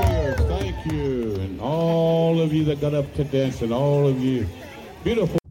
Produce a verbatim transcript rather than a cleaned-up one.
Thank you. And all of you that got up to dance, and all of you beautiful